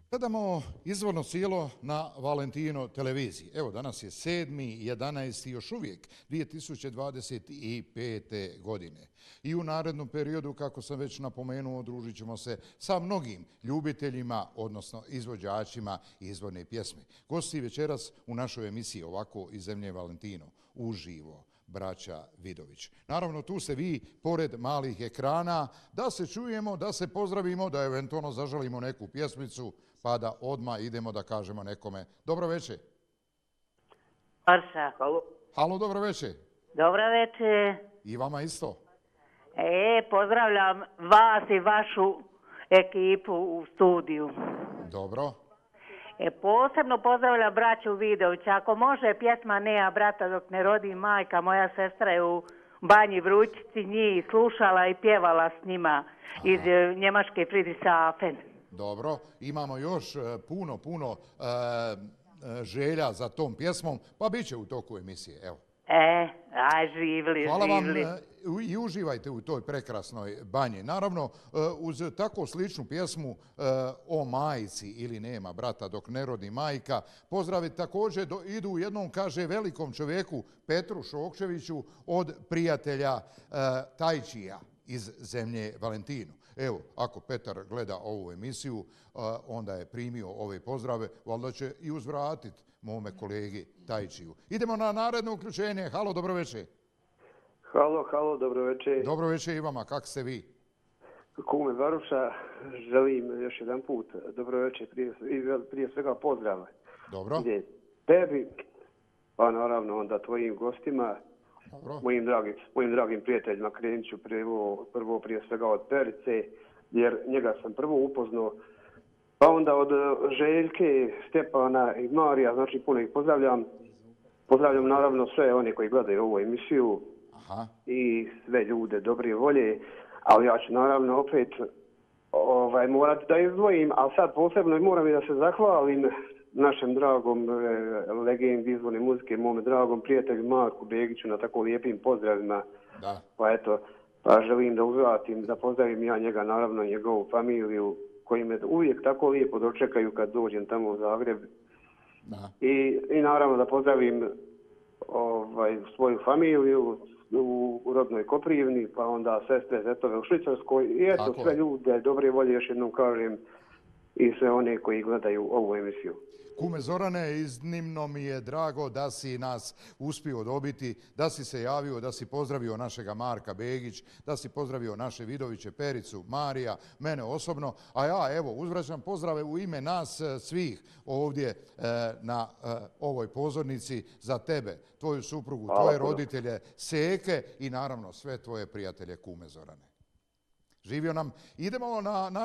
Gledamo izvorno silo na Valentino televiziji. Evo, danas je 7.11. još uvijek 2025. godine. I u narednom periodu, kako sam već napomenuo, družit ćemo se sa mnogim ljubiteljima, odnosno izvođačima izvorne pjesme. Gosti večeras u našoj emisiji Ovako iz zemlje Valentino, uživo, braća Vidović. Naravno, tu ste vi, pored malih ekrana, da se čujemo, da se pozdravimo, da eventualno zaželimo neku pjesmicu, pa da odmah idemo da kažemo nekome dobro večer. Arša. Halo, dobro večer. Dobro večer. I vama isto. Pozdravljam vas i vašu ekipu u studiju. Dobro. Posebno pozdravljam braću Vidović. Ako može pjesma Nema brata dok ne rodi majka, moja sestra je u Banji Vrućici njih slušala i pjevala s njima iz Njemačke Friedrichshafen. Dobro, imamo još puno želja za tom pjesmom, pa bit će u toku emisije, evo. Živli. Hvala vam i uživajte u toj prekrasnoj banji. Naravno, uz tako sličnu pjesmu o majici ili Nema brata dok ne rodi majka, pozdravi također idu jednom, kaže, velikom čovjeku Petru Šokčeviću od prijatelja Tajčija iz zemlje Valentino. Evo, ako Petar gleda ovu emisiju, onda je primio ove pozdrave, valjda će i uzvratiti mome kolegi Tajčiju. Idemo na naredno uključenje. Halo, dobro večer. Halo, dobro večer. Dobro večer i vama, kako ste vi? Kume Baruša, želim još jedan put dobro večer, prije svega pozdrav. Dobro. Tebi, pa naravno onda tvojim gostima, mojim dragim prijateljima, krenut ću prvo prije svega od Perice, jer njega sam prvo upoznao, pa onda od Željke, Stepana i Marija, znači puno ih pozdravljam. Pozdravljam naravno sve one koji gledaju ovu emisiju i sve ljude dobre volje, ali ja ću naravno opet morati da izdvojim, ali sad posebno moram i da se zahvalim našem dragom legendi izvorne muzike, mome dragom prijatelju Marku Begiću na tako lijepim pozdravima. Da. Pa eto, pa želim da uzvratim, da pozdravim ja njega, naravno njegovu familiju, koji me uvijek tako lijepo dočekaju kad dođem tamo u Zagreb. Da. I naravno da pozdravim svoju familiju u rodnoj Koprivni, pa onda sestre, zetove u Švicarskoj i eto sve ljude dobre volje, još jednom kažem, i sve one koji gledaju ovu emisiju. Kume Zorane, iznimno mi je drago da si nas uspio dobiti, da si se javio, da si pozdravio našega Marka Begić, da si pozdravio naše Vidoviće, Pericu, Marija, mene osobno, a ja evo uzvraćam pozdrave u ime nas svih ovdje na ovoj pozornici za tebe, tvoju suprugu, tvoje roditelje, Seke i naravno sve tvoje prijatelje, kume Zorane. Živio nam. Idemo na